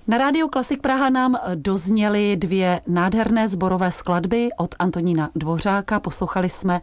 Na Rádiu Klasik Praha nám dozněly 2 nádherné sborové skladby od Antonína Dvořáka. Poslouchali jsme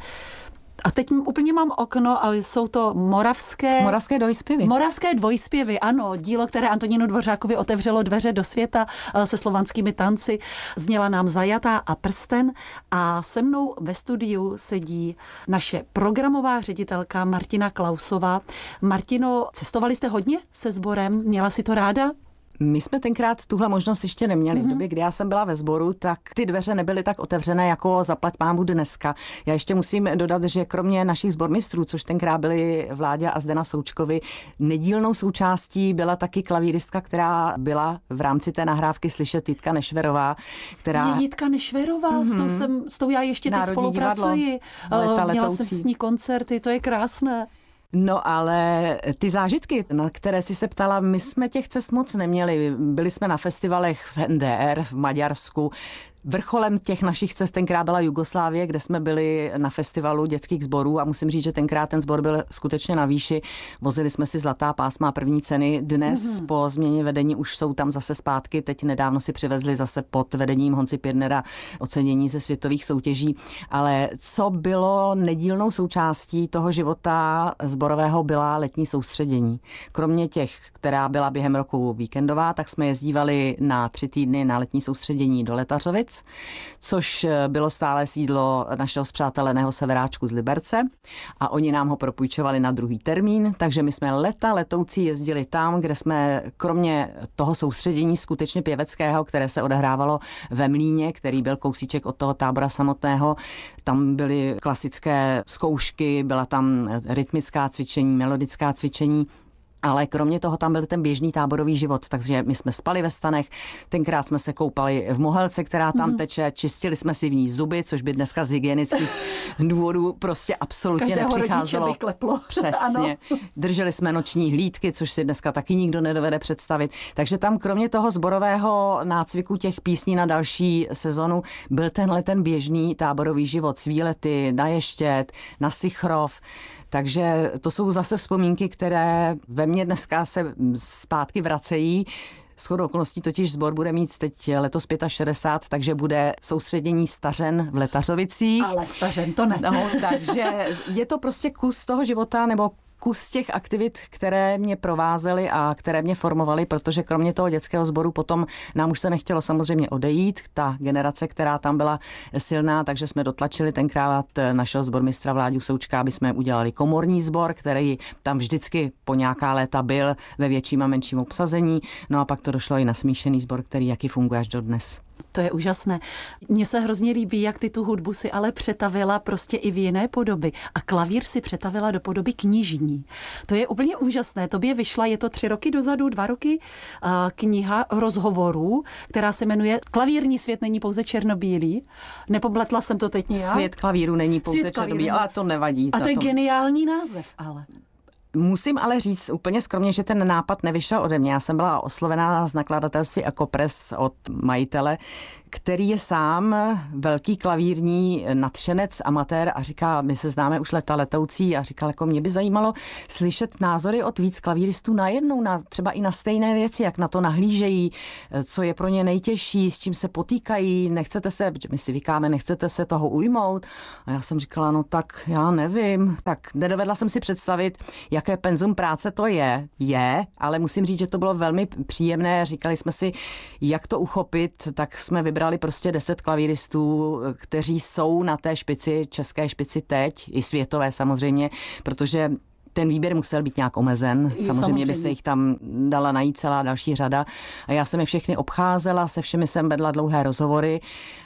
a teď úplně mám okno a jsou to moravské dvojspěvy. Moravské dvojspěvy, ano. Dílo, které Antonínu Dvořákovi otevřelo dveře do světa se slovanskými tanci. Zněla nám Zajatá a prsten a se mnou ve studiu sedí naše programová ředitelka Martina Klausová. Martino, cestovali jste hodně se sborem? Měla si to ráda? My jsme tenkrát tuhle možnost ještě neměli. V době, kdy já jsem byla ve sboru, tak ty dveře nebyly tak otevřené jako zaplať pánbůh dneska. Já ještě musím dodat, že kromě našich sbormistrů, což tenkrát byli Vláďa a Zdena Součkovi, nedílnou součástí byla taky klavíristka, která byla v rámci té nahrávky slyšet, Jitka Nešverová, která... Je Jitka Nešverová, s tou já ještě teď spolupracuji. Měla jsem s ní koncerty, to je krásné. No ale ty zážitky, na které jsi se ptala, my jsme těch cest moc neměli. Byli jsme na festivalech v NDR, v Maďarsku. Vrcholem těch našich cest tenkrát byla Jugoslávie, kde jsme byli na festivalu dětských sborů a musím říct, že tenkrát ten sbor byl skutečně na výši. Vozili jsme si zlatá pásma první ceny. Dnes po změně vedení už jsou tam zase zpátky. Teď nedávno si přivezli zase pod vedením Honzi Pirnera ocenění ze světových soutěží. Ale co bylo nedílnou součástí toho života sborového, byla letní soustředění. Kromě těch, která byla během roku víkendová, tak jsme jezdívali na 3 týdny na letní soustředění do Letařovic, což bylo stále sídlo našeho spřáteleného severáčku z Liberce a oni nám ho propůjčovali na druhý termín, takže my jsme letoucí jezdili tam, kde jsme kromě toho soustředění skutečně pěveckého, které se odehrávalo ve Mlýně, který byl kousíček od toho tábora samotného, tam byly klasické zkoušky, byla tam rytmická cvičení, melodická cvičení. Ale kromě toho tam byl ten běžný táborový život, takže my jsme spali ve stanech, tenkrát jsme se koupali v Mohelce, která tam teče, čistili jsme si v ní zuby, což by dneska z hygienických důvodů prostě absolutně nepřicházelo. Přesně. Drželi jsme noční hlídky, což si dneska taky nikdo nedovede představit. Takže tam kromě toho sborového nácviku těch písní na další sezonu byl tenhle ten běžný táborový život s výlety na Ještěd, na Sichrov. Takže to jsou zase vzpomínky, které ve mně dneska se zpátky vracejí. Shodou okolností totiž sbor bude mít teď letos 65, takže bude soustředění stařen v Letařovicích. Ale stařen to ne. No, takže je to prostě kus toho života nebo kus těch aktivit, které mě provázely a které mě formovaly, protože kromě toho dětského sboru potom nám už se nechtělo samozřejmě odejít. Ta generace, která tam byla silná, takže jsme dotlačili tenkrát našeho sbormistra Vláďu Součka, aby jsme udělali komorní sbor, který tam vždycky po nějaká léta byl ve větším a menším obsazení. No a pak to došlo i na smíšený sbor, který jaký funguje až dodnes. To je úžasné. Mně se hrozně líbí, jak ty tu hudbu si ale přetavila prostě i v jiné podoby. A klavír si přetavila do podoby knižní. To je úplně úžasné. Tobě vyšla, je to 3 roky dozadu, 2 roky, kniha rozhovorů, která se jmenuje Klavírní svět není pouze černobílý. Nepobletla jsem to teď nějak? Svět klavíru není pouze černobílý, ale to nevadí. A to je geniální název, ale... Musím ale říct úplně skromně, že ten nápad nevyšel ode mě. Já jsem byla oslovená z nakladatelství Ekopres od majitele, který je sám velký klavírní nadšenec, amatér a říká, my se známe už letoucí a říkal, jako mě by zajímalo slyšet názory od víc klavíristů najednou, třeba i na stejné věci, jak na to nahlížejí, co je pro ně nejtěžší, s čím se potýkají, my si vykáme, nechcete se toho ujmout. A já jsem říkala, no tak já nevím, tak nedovedla jsem si představit, jaké penzum práce to je, ale musím říct, že to bylo velmi příjemné. Říkali jsme si, jak to uchopit, tak jsme vybrali prostě 10 klavíristů, kteří jsou na té špici, české špici teď, i světové samozřejmě, protože ten výběr musel být nějak omezen. Samozřejmě by se jich tam dala najít celá další řada. A já jsem je všechny obcházela, se všemi jsem vedla dlouhé rozhovory.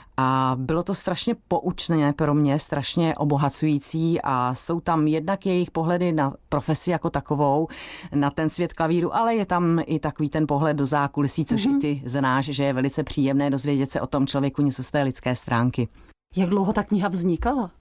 A bylo to strašně poučné pro mě, strašně obohacující a jsou tam jednak jejich pohledy na profesi jako takovou, na ten svět klavíru, ale je tam i takový ten pohled do zákulisí, což i ty znáš, že je velice příjemné dozvědět se o tom člověku něco z té lidské stránky. Jak dlouho ta kniha vznikala?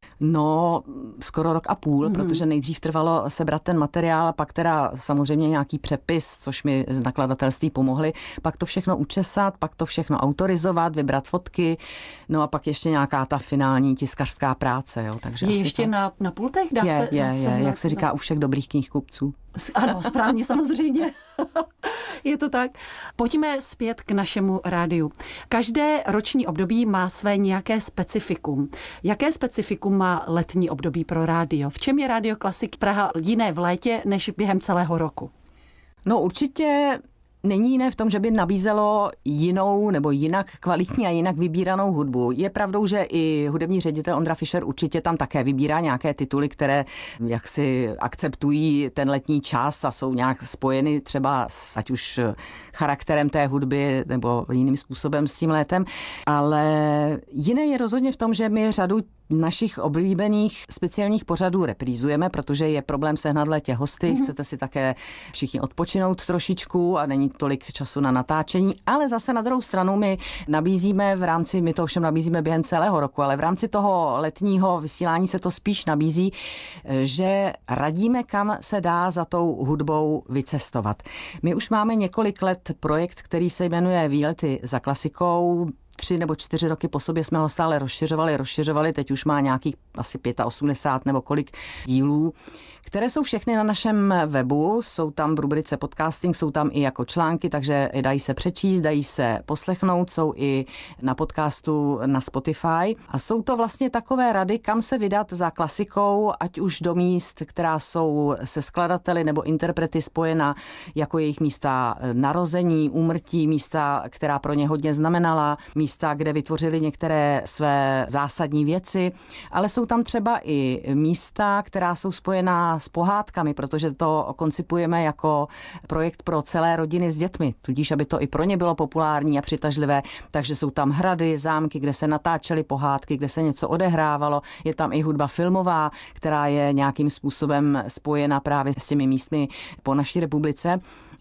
No, skoro 1,5 roku, protože nejdřív trvalo sebrat ten materiál, a pak teda samozřejmě nějaký přepis, což mi z nakladatelství pomohli, pak to všechno učesat, pak to všechno autorizovat, vybrat fotky, no a pak ještě nějaká ta finální tiskařská práce. Jo, takže je ještě na pultech? Jak se říká u všech dobrých knihkupců. Ano, správně samozřejmě. Je to tak. Pojďme zpět k našemu rádiu. Každé roční období má své nějaké specifikum. Jaké specifikum má letní období pro rádio? V čem je Rádio Klasik Praha jiné v létě než během celého roku? No určitě není jiné v tom, že by nabízelo jinou nebo jinak kvalitní a jinak vybíranou hudbu. Je pravdou, že i hudební ředitel Ondra Fischer určitě tam také vybírá nějaké tituly, které jaksi akceptují ten letní čas a jsou nějak spojeny třeba ať už charakterem té hudby nebo jiným způsobem s tím létem. Ale jiné je rozhodně v tom, že my řadu našich oblíbených speciálních pořadů reprízujeme, protože je problém sehnat v létě hosty, chcete si také všichni odpočinout trošičku a není tolik času na natáčení, ale zase na druhou stranu my to ovšem nabízíme během celého roku, ale v rámci toho letního vysílání se to spíš nabízí, že radíme, kam se dá za tou hudbou vycestovat. My už máme několik let projekt, který se jmenuje Výlety za klasikou. 3 nebo 4 roky po sobě jsme ho stále rozšiřovali, teď už má nějakých asi 85 nebo kolik dílů, které jsou všechny na našem webu, jsou tam v rubrice podcasting, jsou tam i jako články, takže dají se přečíst, dají se poslechnout, jsou i na podcastu na Spotify a jsou to vlastně takové rady, kam se vydat za klasikou, ať už do míst, která jsou se skladateli nebo interprety spojena, jako jejich místa narození, úmrtí, místa, která pro ně hodně znamenala, místa, kde vytvořili některé své zásadní věci, ale jsou tam třeba i místa, která jsou spojená s pohádkami, protože to koncipujeme jako projekt pro celé rodiny s dětmi, tudíž aby to i pro ně bylo populární a přitažlivé, takže jsou tam hrady, zámky, kde se natáčely pohádky, kde se něco odehrávalo, je tam i hudba filmová, která je nějakým způsobem spojena právě s těmi místmi po naší republice.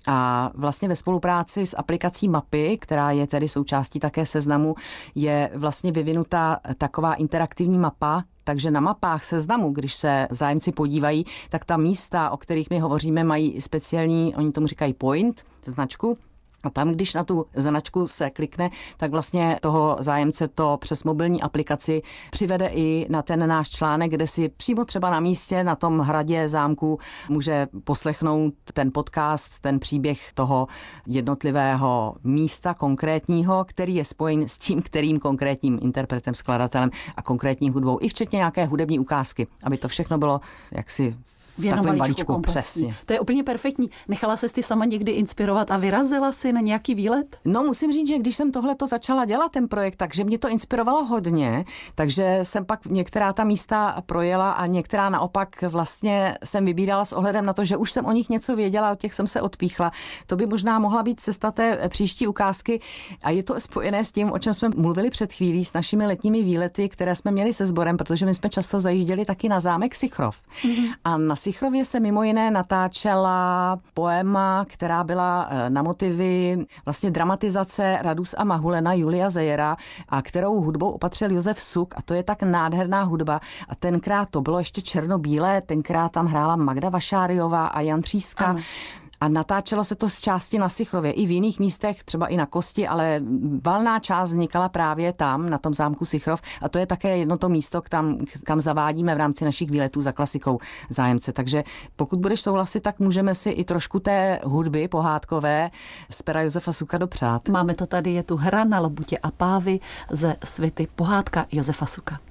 A vlastně ve spolupráci s aplikací Mapy, která je tedy součástí také Seznamu, je vlastně vyvinuta taková interaktivní mapa, takže na mapách Seznamu, když se zájemci podívají, tak ta místa, o kterých my hovoříme, mají speciální, oni tomu říkají point, značku. A tam, když na tu značku se klikne, tak vlastně toho zájemce to přes mobilní aplikaci přivede i na ten náš článek, kde si přímo třeba na místě, na tom hradě, zámku může poslechnout ten podcast, ten příběh toho jednotlivého místa konkrétního, který je spojen s tím, kterým konkrétním interpretem, skladatelem a konkrétní hudbou, i včetně nějaké hudební ukázky, aby to všechno bylo jaksi v takovém balíčku, přesně. To je úplně perfektní. Nechala ses ty sama někdy inspirovat a vyrazila si na nějaký výlet? No, musím říct, že když jsem tohleto začala dělat, ten projekt, takže mě to inspirovalo hodně, takže jsem pak některá ta místa projela a některá naopak vlastně jsem vybírala s ohledem na to, že už jsem o nich něco věděla, od těch jsem se odpíchla. To by možná mohla být cesta té příští ukázky a je to spojené s tím, o čem jsme mluvili před chvílí, s našimi letními výlety, které jsme měli se sborem, protože my jsme často zajížděli taky na zámek Sichrov. A na Sichrově se mimo jiné natáčela poema, která byla na motivy vlastně dramatizace Radus a Mahulena Julia Zejera a kterou hudbou opatřil Josef Suk a to je tak nádherná hudba a tenkrát to bylo ještě černobílé, tenkrát tam hrála Magda Vašáriová a Jan Tříska. Ano. A natáčelo se to z části na Sichrově, i v jiných místech, třeba i na Kosti, ale valná část vznikala právě tam, na tom zámku Sichrov a to je také jedno to místo, kam zavádíme v rámci našich výletů za klasikou zájemce. Takže pokud budeš souhlasit, tak můžeme si i trošku té hudby pohádkové z pera Josefa Suka dopřát. Máme to tady, je tu Hra na labutě a pávy ze svity Pohádka Josefa Suka.